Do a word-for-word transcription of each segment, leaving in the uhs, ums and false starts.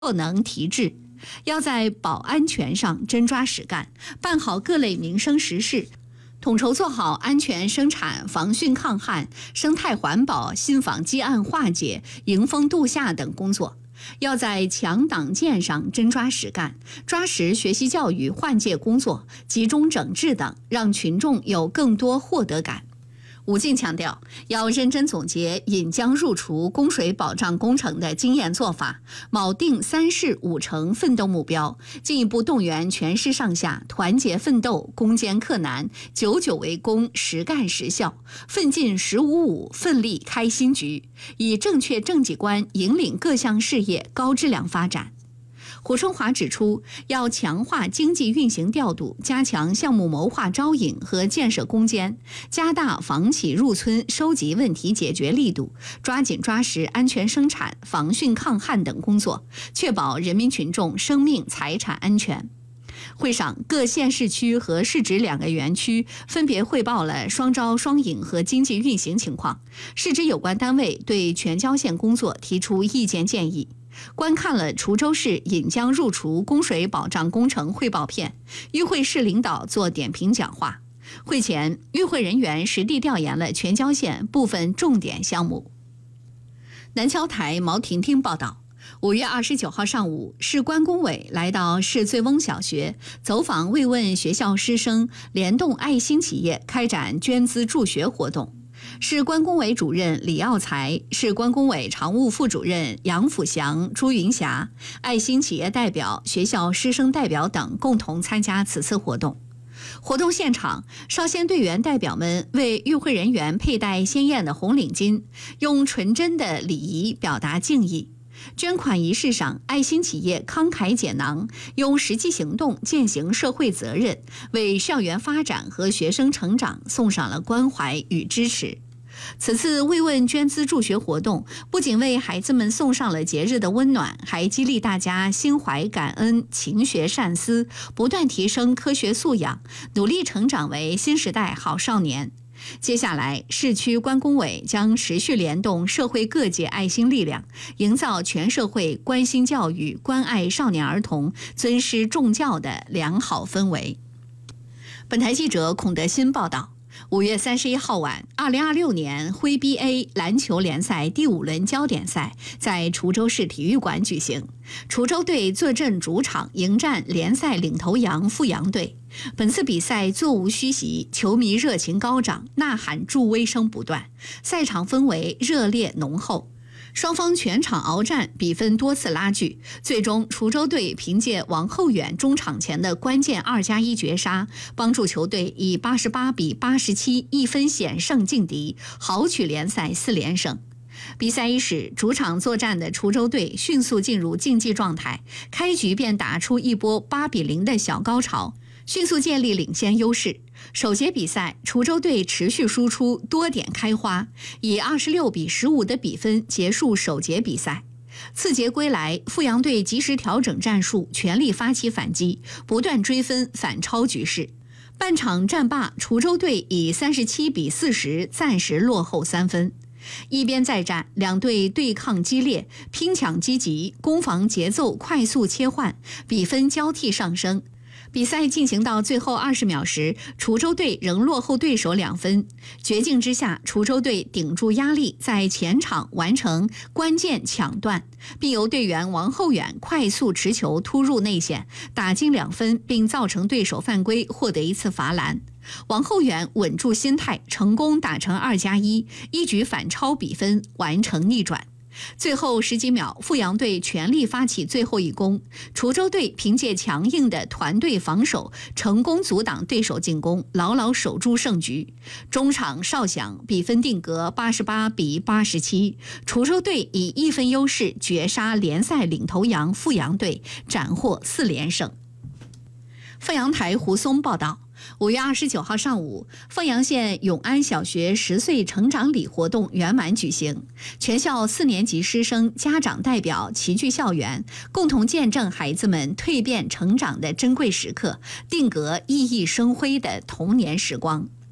效能提质，要在保安全上真抓实干，办好各类民生实事，统筹做好安全生产、防汛抗旱、生态环保、信访积案化解、迎风度夏等工作。要在强党建上真抓实干，抓实学习教育换届工作、集中整治等，让群众有更多获得感。武进强调，要认真总结引江入滁供水保障工程的经验做法，铆定三市五城奋斗目标，进一步动员全市上下团结奋斗、攻坚克难、久久为功、实干实效，奋进十五五，奋力开新局，以正确政绩观引领各项事业高质量发展。胡春华指出，要强化经济运行调度，加强项目谋划招引和建设攻坚，加大房企入村收集问题解决力度，抓紧抓实安全生产、防汛抗旱等工作，确保人民群众生命财产安全。会上，各县市区和市直两个园区分别汇报了双招双引和经济运行情况，市直有关单位对全郊县工作提出意见建议。观看了滁州市引江入滁供水保障工程汇报片，与会市领导做点评讲话。会前，与会人员实地调研了全郊县部分重点项目。南桥台毛婷婷报道，五月二十九号上午，市关工委来到市醉翁小学走访慰问学校师生，联动爱心企业开展捐资助学活动。市关工委主任李耀才、市关工委常务副主任杨辅祥、朱云霞、爱心企业代表、学校师生代表等共同参加此次活动。活动现场，少先队员代表们为与会人员佩戴鲜艳的红领巾，用纯真的礼仪表达敬意。捐款仪式上，爱心企业慷慨解囊，用实际行动践行社会责任，为校园发展和学生成长送上了关怀与支持。此次慰问捐资助学活动，不仅为孩子们送上了节日的温暖，还激励大家心怀感恩、勤学善思，不断提升科学素养，努力成长为新时代好少年。接下来，市区关工委将持续联动社会各界爱心力量，营造全社会关心教育、关爱少年儿童、尊师重教的良好氛围。本台记者孔德新报道。五月三十一号晚，二零二六年徽 B A 篮球联赛第五轮焦点赛在滁州市体育馆举行。滁州队坐镇主场迎战联赛领头羊阜阳队。本次比赛座无虚席，球迷热情高涨，呐喊助威声不断，赛场氛围热烈浓厚。双方全场鏖战，比分多次拉锯，最终滁州队凭借王厚远中场前的关键二加一绝杀，帮助球队以八十八比八十七一分险胜劲敌，豪取联赛四连胜。比赛伊始，主场作战的滁州队迅速进入竞技状态，开局便打出一波八比零的小高潮，迅速建立领先优势。首节比赛，滁州队持续输出，多点开花，以二十六比十五的比分结束首节比赛。次节归来，阜阳队及时调整战术，全力发起反击，不断追分反超局势。半场战罢，滁州队以三十七比四十暂时落后三分。一边再战，两队对抗激烈，拼抢积极，攻防节奏快速切换，比分交替上升。比赛进行到最后二十秒时，滁州队仍落后对手两分。绝境之下，滁州队顶住压力，在前场完成关键抢断，并由队员王厚远快速持球突入内线，打进两分，并造成对手犯规，获得一次罚篮。王厚远稳住心态，成功打成二加一，一举反超比分，完成逆转。最后十几秒，阜阳队全力发起最后一攻，滁州队凭借强硬的团队防守，成功阻挡对手进攻，牢牢守住胜局。中场哨响，比分定格八十八比八十七，滁州队以一分优势绝杀联赛领头羊阜阳队，斩获四连胜。凤阳台胡松报道。五月二十九号上午，凤阳县永安小学十岁成长礼活动圆满举行，全校四年级师生、家长代表齐聚校园，共同见证孩子们蜕变成长的珍贵时刻，定格熠熠生辉的童年时光。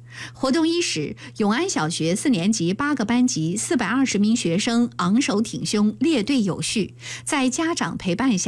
活动伊始，永安小学四年级八个班级四百二十名学生昂首挺胸，列队有序，在家长陪伴下